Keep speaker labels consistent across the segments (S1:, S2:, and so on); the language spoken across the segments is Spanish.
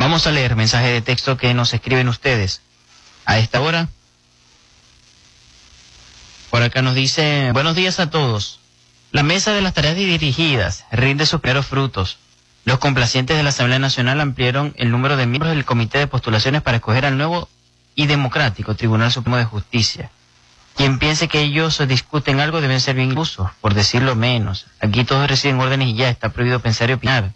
S1: Vamos a leer mensaje de texto que nos escriben ustedes a esta hora. Por acá nos dice: buenos días a todos. La mesa de las tareas dirigidas rinde sus primeros frutos. Los complacientes de la Asamblea Nacional ampliaron el número de miembros del Comité de Postulaciones para escoger al nuevo y democrático Tribunal Supremo de Justicia. Quien piense que ellos discuten algo deben ser bien inclusos, por decirlo menos. Aquí todos reciben órdenes y ya está prohibido pensar y opinar.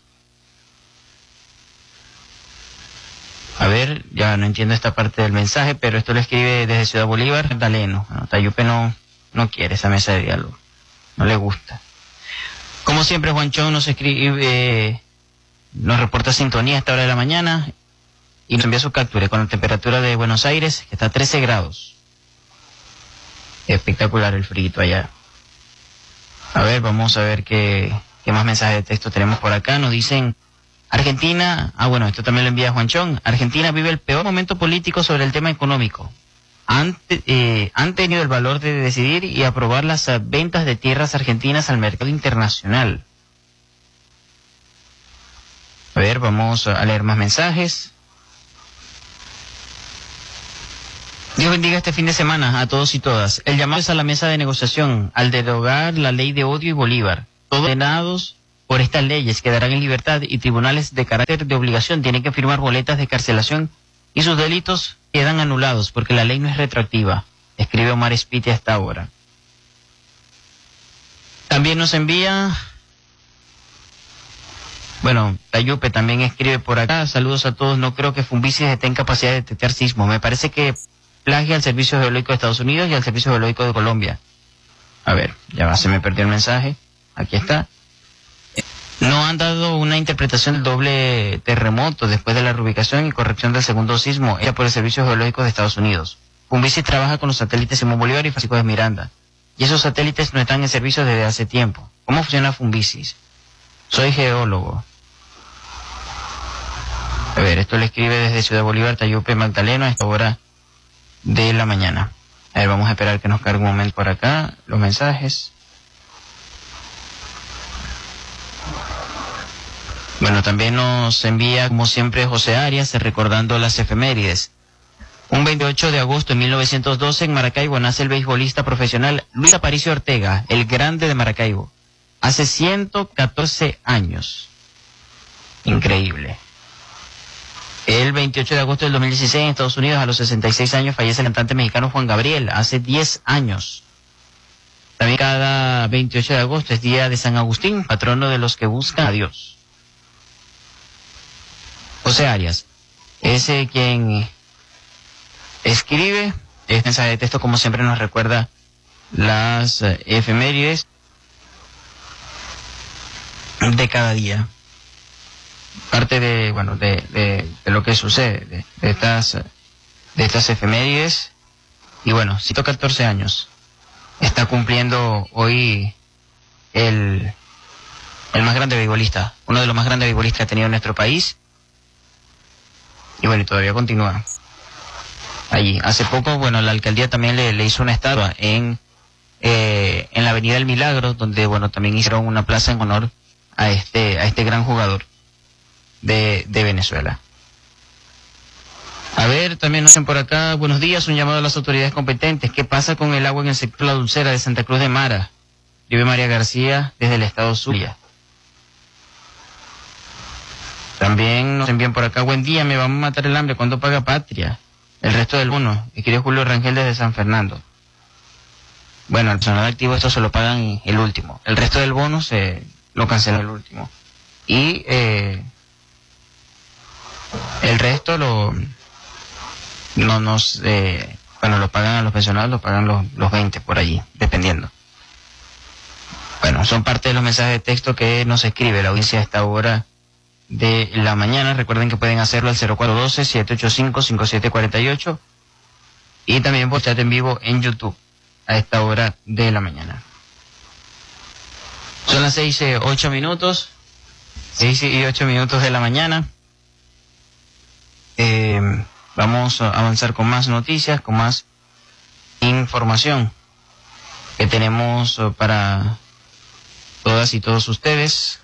S1: A ver, ya no entiendo esta parte del mensaje, pero esto lo escribe desde Ciudad Bolívar, Magdaleno. Bueno, Tayupe no quiere esa mesa de diálogo, no le gusta. Como siempre, Juan Chong nos escribe, nos reporta sintonía a esta hora de la mañana y nos envía su captura con la temperatura de Buenos Aires, que está a 13 grados. Espectacular el frío allá. A ver, vamos a ver qué más mensajes de texto tenemos por acá. Nos dicen: Argentina, bueno, esto también lo envía Juan Chong. Argentina vive el peor momento político sobre el tema económico. Han tenido el valor de decidir y aprobar las ventas de tierras argentinas al mercado internacional. A ver, vamos a leer más mensajes. Dios bendiga este fin de semana a todos y todas. El llamado es a la mesa de negociación al derogar la ley de odio y Bolívar. Todos condenados por estas leyes quedarán en libertad y tribunales de carácter de obligación tienen que firmar boletas de carcelación y sus delitos quedan anulados porque la ley no es retroactiva. Escribe Omar Espite hasta ahora. También nos envía... Bueno, Tayupe también escribe por acá: saludos a todos, no creo que Fumbicis esté en capacidad de detectar sismos. Me parece que plagia al Servicio Geológico de Estados Unidos y al Servicio Geológico de Colombia. A ver, ya va, se me perdió el mensaje. Aquí está. No han dado una interpretación del doble terremoto después de la reubicación y corrección del segundo sismo hecha por el Servicio Geológico de Estados Unidos. Fumbicis trabaja con los satélites Simón Bolívar y Francisco de Miranda. Y esos satélites no están en servicio desde hace tiempo. ¿Cómo funciona Fumbicis? Soy geólogo. A ver, esto le escribe desde Ciudad Bolívar, Tayupe Magdaleno, a esta hora de la mañana. A ver, vamos a esperar que nos cargue un momento por acá los mensajes. Bueno, también nos envía, como siempre, José Arias, recordando las efemérides. Un 28 de agosto de 1912 en Maracaibo nace el beisbolista profesional Luis Aparicio Ortega, el grande de Maracaibo. Hace 114 años. Increíble. El 28 de agosto del 2016 en Estados Unidos, a los 66 años, fallece el cantante mexicano Juan Gabriel, hace 10 años. También cada 28 de agosto es día de San Agustín, patrono de los que buscan a Dios. José Arias, ese quien escribe este mensaje de texto, como siempre nos recuerda las efemérides de cada día. Parte de, bueno, de lo que sucede, de estas efemérides. Y bueno, 114 años. Está cumpliendo hoy el más grande beisbolista, uno de los más grandes beisbolistas que ha tenido nuestro país. Y bueno, y todavía continúa allí. Hace poco, bueno, la alcaldía también le hizo una estatua en la Avenida del Milagro, donde, bueno, también hicieron una plaza en honor a este gran jugador de Venezuela. A ver, también nos hacen por acá: buenos días, un llamado a las autoridades competentes. ¿Qué pasa con el agua en el sector La Dulcera de Santa Cruz de Mara? Vive María García desde el estado Zulia. También nos envían por acá: buen día, me vamos a matar el hambre, ¿cuándo paga Patria? El resto del bono. Escribe Julio Rangel desde San Fernando. Bueno, al personal activo esto se lo pagan el último. El resto del bono se lo cancela el último. Y el resto lo pagan a los pensionados, lo pagan los 20 por allí, dependiendo. Bueno, son parte de los mensajes de texto que nos escribe la audiencia a esta hora de la mañana. Recuerden que pueden hacerlo al 0412-785-5748 y también por chat en vivo en YouTube a esta hora de la mañana. Son las 6:08 minutos, 6:08 minutos de la mañana. Vamos a avanzar con más noticias, con más información que tenemos para todas y todos ustedes.